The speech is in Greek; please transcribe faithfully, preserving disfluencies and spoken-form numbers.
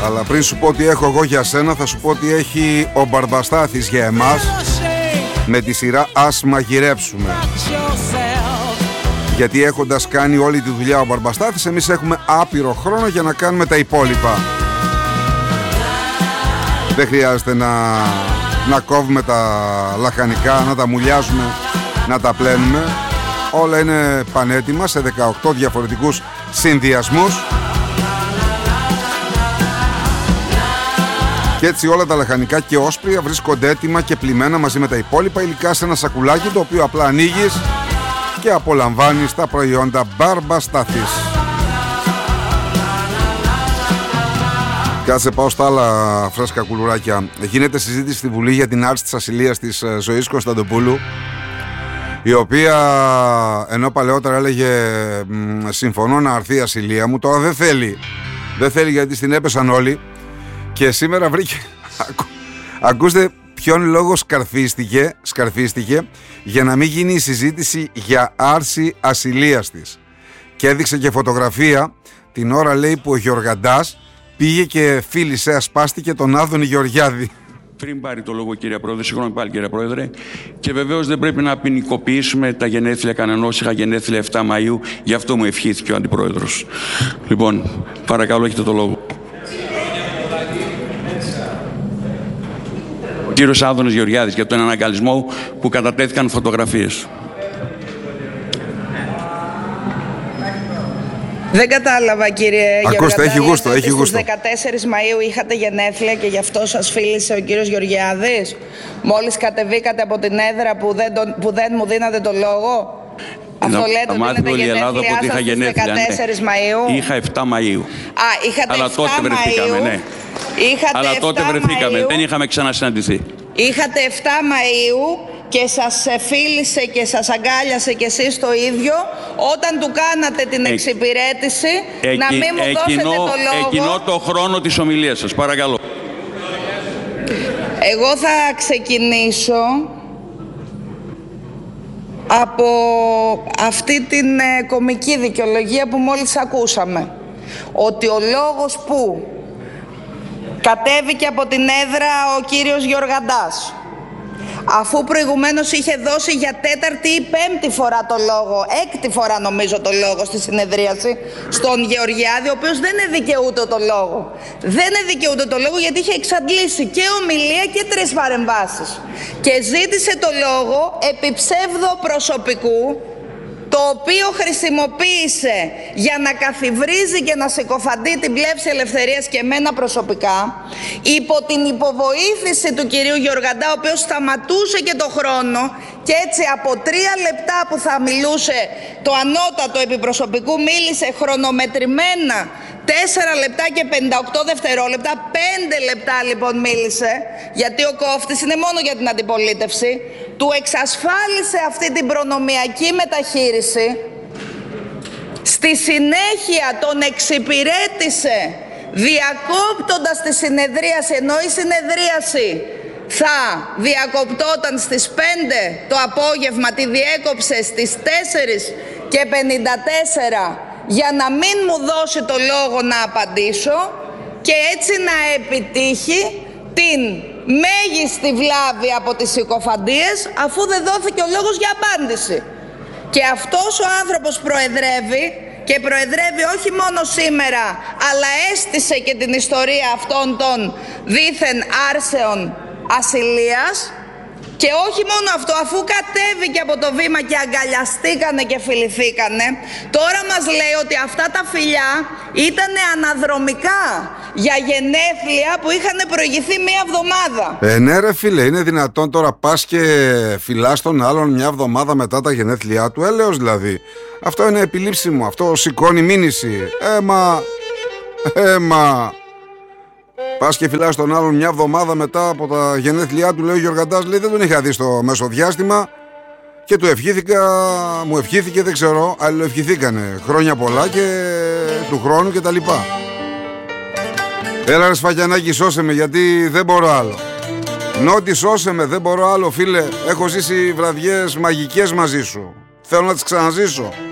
Αλλά πριν σου πω ότι έχω εγώ για σένα, θα σου πω ότι έχει ο Μπαρμπαστάθης για εμάς, με τη σειρά Ας Μαγειρέψουμε. Γιατί έχοντας κάνει όλη τη δουλειά ο Μπαρμπαστάθης, εμείς έχουμε άπειρο χρόνο για να κάνουμε τα υπόλοιπα. Δεν χρειάζεται να, να κόβουμε τα λαχανικά, να τα μουλιάζουμε, να τα πλένουμε. Όλα είναι πανέτοιμα σε δεκαοκτώ διαφορετικούς συνδυασμούς. Και έτσι όλα τα λαχανικά και όσπρια βρίσκονται έτοιμα και πλημμένα μαζί με τα υπόλοιπα υλικά σε ένα σακουλάκι, το οποίο απλά ανοίγεις και απολαμβάνεις τα προϊόντα Μπαρμπαστάθης. Κάτσε, πάω στα άλλα φρέσκα κουλουράκια. Γίνεται συζήτηση στη Βουλή για την άρση της ασυλίας της Ζωής Κωνσταντοπούλου, η οποία ενώ παλαιότερα έλεγε συμφωνώ να αρθεί η ασυλία μου, τώρα δεν θέλει. Δεν θέλει γιατί στην έπεσαν όλοι. Και σήμερα βρήκε, ακού, ακούστε ποιον λόγο σκαρφίστηκε, σκαρφίστηκε για να μην γίνει η συζήτηση για άρση ασυλίας της. Και έδειξε και φωτογραφία την ώρα, λέει, που ο Γιωργαντάς πήγε και φίλησε, ασπάστηκε τον Άδωνη Γεωργιάδη. Πριν πάρει το λόγο, κύριε Πρόεδρε, συγγνώμη πάλι, κύριε Πρόεδρε, και βεβαίως δεν πρέπει να ποινικοποιήσουμε τα γενέθλια κανενός. Είχα γενέθλια επτά Μαΐου, γι' αυτό μου ευχήθηκε ο Αντιπρόεδρος. Λοιπόν, παρακαλώ, έχετε το λόγο. Ο κύριος Άδωνης Γεωργιάδης, για τον αναγκαλισμό που κατατέθηκαν φωτογραφίες. Δεν κατάλαβα, κύριε Ακούστε, έχει γούστο, έχει γούστο. Στις δεκατέσσερις Μαΐου είχατε γενέθλια και γι' αυτό σας φίλησε ο κύριος Γεωργιάδης. Μόλις κατεβήκατε από την έδρα που δεν, τον, που δεν μου δίνατε το λόγο. Αυτό λέτε ότι είναι τα γενέθλιά σας στις δεκατέσσερις Μαΐου. Είχα επτά Μαΐου. Α, είχατε Αλλά επτά τότε βρεθήκαμε, Μαΐου. ναι. Είχατε Αλλά τότε βρεθήκαμε, Μαΐου. δεν είχαμε ξανασυναντηθεί. Είχατε επτά Μαΐου και σας φίλησε και σας αγκάλιασε και εσείς το ίδιο όταν του κάνατε την Ε, εξυπηρέτηση Εκει, να μην μου εκείνο, δώσετε το λόγο. Εκείνο το χρόνο της ομιλίας σας, παρακαλώ. Εγώ θα ξεκινήσω από αυτή την ε, κομική δικαιολογία που μόλις ακούσαμε. Ότι ο λόγος που κατέβηκε από την έδρα ο κύριος Γιωργαντάς, αφού προηγουμένως είχε δώσει για τέταρτη ή πέμπτη φορά το λόγο, έκτη φορά νομίζω το λόγο στη συνεδρίαση, στον Γεωργιάδη, ο οποίος δεν δικαιούται το λόγο. Δεν δικαιούται το λόγο γιατί είχε εξαντλήσει και ομιλία και τρεις παρεμβάσεις. Και ζήτησε το λόγο επί ψεύδο προσωπικού, το οποίο χρησιμοποίησε για να καθιβρίζει και να συκοφαντεί την πλεύση ελευθερίας και εμένα προσωπικά, υπό την υποβοήθηση του κυρίου Γιωργαντά, ο οποίος σταματούσε και το χρόνο και έτσι από τρία λεπτά που θα μιλούσε το ανώτατο επιπροσωπικού μίλησε χρονομετρημένα τέσσερα λεπτά και πενήντα οκτώ δευτερόλεπτα, πέντε λεπτά λοιπόν μίλησε, γιατί ο κόφτης είναι μόνο για την αντιπολίτευση, του εξασφάλισε αυτή την προνομιακή μεταχείριση, στη συνέχεια τον εξυπηρέτησε διακόπτοντας τη συνεδρίαση, ενώ η συνεδρίαση θα διακοπτόταν στις πέντε το απόγευμα, τη διέκοψε στις τέσσερις και πενήντα τέσσερα για να μην μου δώσει το λόγο να απαντήσω και έτσι να επιτύχει την μέγιστη βλάβη από τις συκοφαντίες, αφού δεν δόθηκε ο λόγος για απάντηση. Και αυτός ο άνθρωπος προεδρεύει και προεδρεύει όχι μόνο σήμερα, αλλά έστησε και την ιστορία αυτών των δήθεν άρσεων ασυλίας. Και όχι μόνο αυτό, αφού κατέβηκε από το βήμα και αγκαλιαστήκανε και φιληθήκανε, τώρα μας λέει ότι αυτά τα φιλιά ήταν αναδρομικά για γενέθλια που είχαν προηγηθεί μία εβδομάδα. Ε, ναι ρε φίλε, είναι δυνατόν τώρα πας και φιλάς τον άλλον μια εβδομάδα μετά τα γενέθλιά του, έλεος δηλαδή. Αυτό είναι επιλήψιμο, αυτό σηκώνει μήνυση. Έμα, έμα. Πας και φυλάς τον άλλον μια εβδομάδα μετά από τα γενέθλιά του, λέει ο Γιωργαντάς, λέει δεν τον είχα δει στο μεσοδιάστημα και του ευχήθηκα, μου ευχήθηκε, δεν ξέρω, αλληλοευχηθήκανε χρόνια πολλά και του χρόνου και τα λοιπά. Έλα ρε Σφακιανάκη, σώσε με γιατί δεν μπορώ άλλο. Νότι, σώσε με, δεν μπορώ άλλο φίλε, έχω ζήσει βραδιές μαγικές μαζί σου, θέλω να τις ξαναζήσω.